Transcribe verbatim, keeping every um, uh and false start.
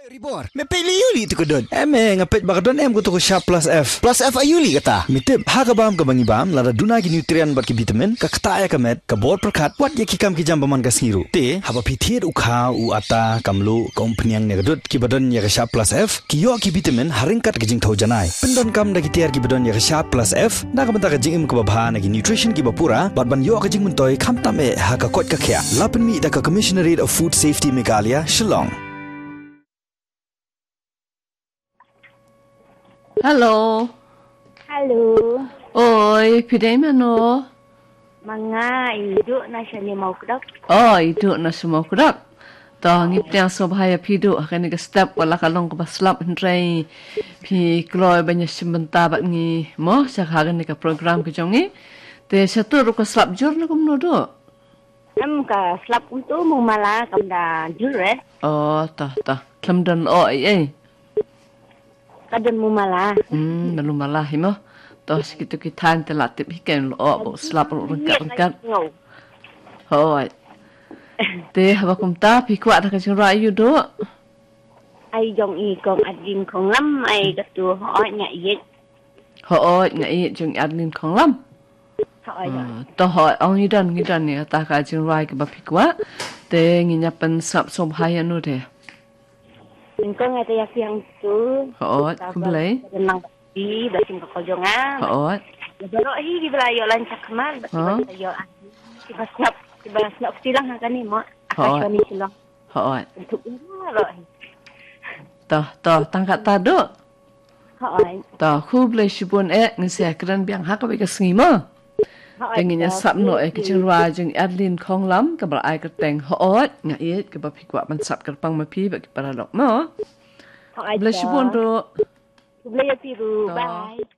Ribor, mepeli yuli tu kedon. Eme ngapet bakadon em kutu Sharp Plus F. Plus F ayuli kata. Mitip ha kabam ka bangi bam lada duna ki nutrien bat ki vitamin ka kata ya kamet ka bor perkat wat ye ki kam ki jam baman ka siru. Te haba pithiet u kha u ata kamlu kompanyang ne gadut ki badon ya ka Sharp Plus F ki yo ki vitamin haringkat ki jing thau janai. Pendon kam da ki tiar ki badon ya ka Sharp Plus F na ka mata ka jing im ka babha na ki nutrition ki bapura bat ban yo ka jing muntoi kham tam e ha ka kot ka khya. Lapen mi da ka Commissionerate of Food Safety Meghalaya Shillong. Hello. Hello. Oi, pidai mano? Mga idu na siya ni mau kudak. Oh, itu na semua kudak. Tah ngip tiang sobhaya pidu akan ni step wala kalong ko baslap hendrai pi kloy banyak sebentar bat ngi mo sakhagan ni ka program ke jongi. Te satu ru ka slap jur na kumno do. Am ka slap untuk mumala kamda jur eh. Oh, tah tah. Klamdan o ai ai. Kadon mumala. Hmm, lalu malah imo. Toh segitu kita telatip hikan lo oh slap lo rengkat-rengkat. Hoi. Te haba kumta pi kuat dah kacang rayu do. Ai jong i kong adin kong lam ai gatu hoi nya yet. Hoi nya yet jong adin kong lam. Hoi. Toh hoi ong idan ngidan ni ta kacang rayu ke bapi kuat. Te nginyapan slap som haya nu deh. Engkau ngata ya siang tu. Hoi, kumlai. Tenang di basim kekojongan. Hoi. Dorok hi di belayo lancak kemal. Belayo tiba snap tiba snap silang kan ni mak. Akaswani silang. Hoi. Untuk ini loh. Toh toh tangkat tado. Hoi. Toh kumlai shibun eh ngisi akran biang hak apa kesima. Pengennya sap no eh kecil wajeng Adlin Kong Lam ke berai keteng hoot ngait ke bapi kuat mensap kerpang mapi bagi para dok no. Boleh shibun do. Boleh tiru. Bye.